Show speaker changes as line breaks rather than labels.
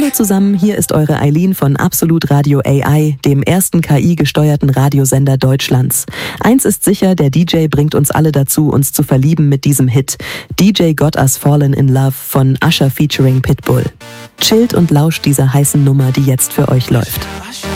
Hallo zusammen, hier ist eure Eileen von Absolut Radio AI, dem ersten KI-gesteuerten Radiosender Deutschlands. Eins ist sicher, der DJ bringt uns alle dazu, uns zu verlieben mit diesem Hit. DJ Got Us Fallen in Love von Usher featuring Pitbull. Chillt und lauscht dieser heißen Nummer, die jetzt für euch läuft.